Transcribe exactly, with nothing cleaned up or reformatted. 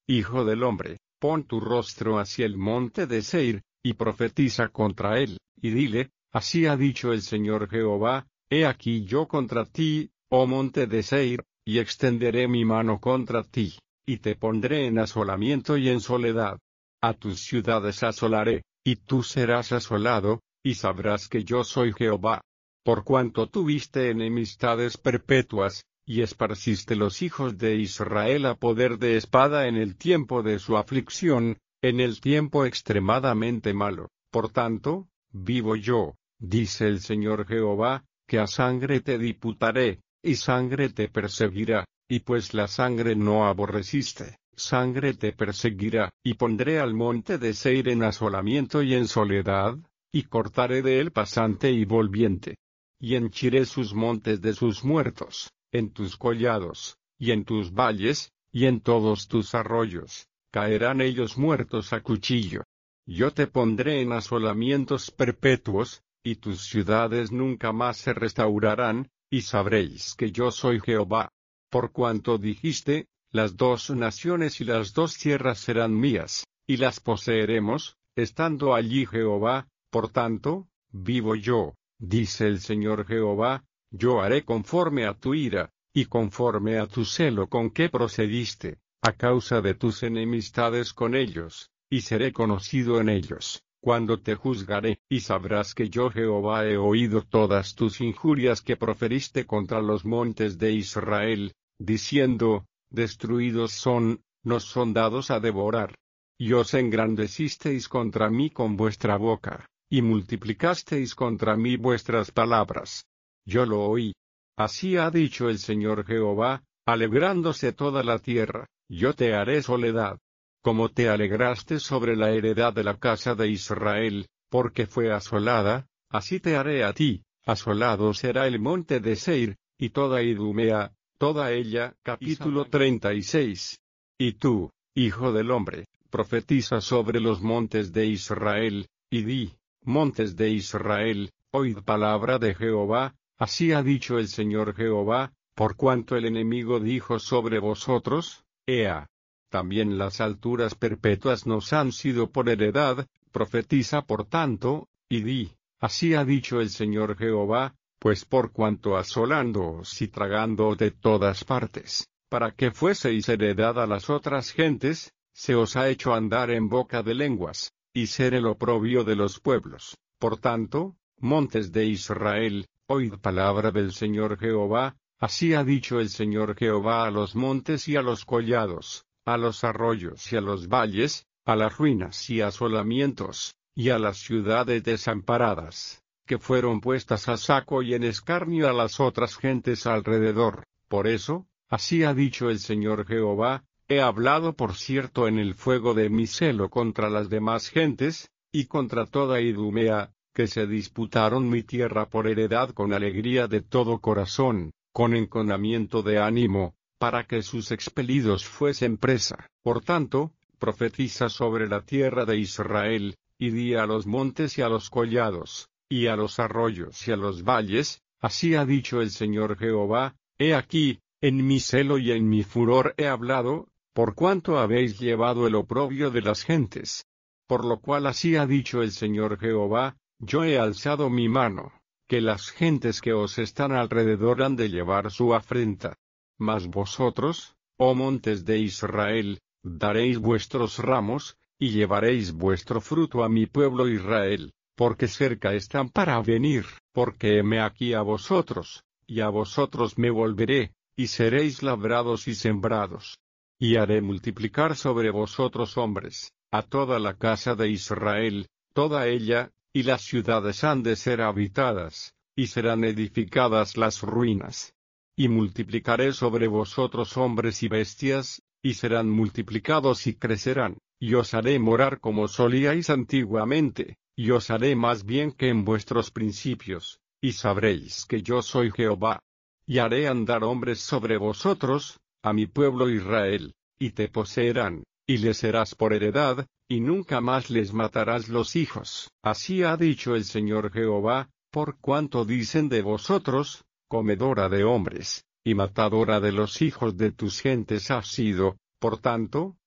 hijo del hombre, pon tu rostro hacia el monte de Seir, y profetiza contra él, y dile, así ha dicho el Señor Jehová, he aquí yo contra ti, oh monte de Seir, y extenderé mi mano contra ti, y te pondré en asolamiento y en soledad. A tus ciudades asolaré, y tú serás asolado, y sabrás que yo soy Jehová. Por cuanto tuviste enemistades perpetuas, y esparciste los hijos de Israel a poder de espada en el tiempo de su aflicción, en el tiempo extremadamente malo. Por tanto, vivo yo, dice el Señor Jehová, que a sangre te diputaré, y sangre te perseguirá, y pues la sangre no aborreciste, sangre te perseguirá, y pondré al monte de Seir en asolamiento y en soledad, y cortaré de él pasante y volviente. Y henchiré sus montes de sus muertos, en tus collados, y en tus valles, y en todos tus arroyos, caerán ellos muertos a cuchillo. Yo te pondré en asolamientos perpetuos, y tus ciudades nunca más se restaurarán, y sabréis que yo soy Jehová. Por cuanto dijiste, las dos naciones y las dos tierras serán mías, y las poseeremos, estando allí Jehová, por tanto, vivo yo, dice el Señor Jehová, yo haré conforme a tu ira, y conforme a tu celo con que procediste, a causa de tus enemistades con ellos, y seré conocido en ellos, cuando te juzgaré, y sabrás que yo Jehová he oído todas tus injurias que proferiste contra los montes de Israel, diciendo, destruidos son, nos son dados a devorar. Y os engrandecisteis contra mí con vuestra boca, y multiplicasteis contra mí vuestras palabras. Yo lo oí. Así ha dicho el Señor Jehová, alegrándose toda la tierra, yo te haré soledad. Como te alegraste sobre la heredad de la casa de Israel, porque fue asolada, así te haré a ti, asolado será el monte de Seir, y toda Idumea, toda ella. Capítulo treinta y seis. Y tú, hijo del hombre, profetiza sobre los montes de Israel, y di, montes de Israel, oíd palabra de Jehová, así ha dicho el Señor Jehová, por cuanto el enemigo dijo sobre vosotros, Ea. También las alturas perpetuas nos han sido por heredad, profetiza por tanto, y di, así ha dicho el Señor Jehová, pues por cuanto asolándoos y tragándoos de todas partes, para que fueseis heredad a las otras gentes, se os ha hecho andar en boca de lenguas, y ser el oprobio de los pueblos. Por tanto, montes de Israel, oíd palabra del Señor Jehová, así ha dicho el Señor Jehová a los montes y a los collados, a los arroyos y a los valles, a las ruinas y asolamientos, y a las ciudades desamparadas, que fueron puestas a saco y en escarnio a las otras gentes alrededor. Por eso, así ha dicho el Señor Jehová, he hablado por cierto en el fuego de mi celo contra las demás gentes, y contra toda Idumea, que se disputaron mi tierra por heredad con alegría de todo corazón, con enconamiento de ánimo, para que sus expelidos fuesen presa. Por tanto, profetiza sobre la tierra de Israel, y di a los montes y a los collados, y a los arroyos y a los valles, así ha dicho el Señor Jehová, he aquí, en mi celo y en mi furor he hablado, por cuanto habéis llevado el oprobio de las gentes. Por lo cual así ha dicho el Señor Jehová, yo he alzado mi mano, que las gentes que os están alrededor han de llevar su afrenta. Mas vosotros, oh montes de Israel, daréis vuestros ramos, y llevaréis vuestro fruto a mi pueblo Israel, porque cerca están para venir, porque heme aquí a vosotros, y a vosotros me volveré, y seréis labrados y sembrados. Y haré multiplicar sobre vosotros hombres, a toda la casa de Israel, toda ella, y las ciudades han de ser habitadas, y serán edificadas las ruinas. Y multiplicaré sobre vosotros hombres y bestias, y serán multiplicados y crecerán, y os haré morar como solíais antiguamente, y os haré más bien que en vuestros principios, y sabréis que yo soy Jehová. Y haré andar hombres sobre vosotros, a mi pueblo Israel, y te poseerán, y les serás por heredad, y nunca más les matarás los hijos. Así ha dicho el Señor Jehová, por cuanto dicen de vosotros, comedora de hombres, y matadora de los hijos de tus gentes has sido, por tanto,